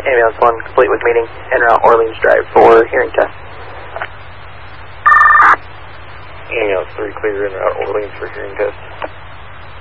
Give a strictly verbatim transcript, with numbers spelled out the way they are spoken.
Ambulance one, complete with meeting, en route Orleans Drive for hearing test. Ambulance three, clear en route Orleans for hearing test.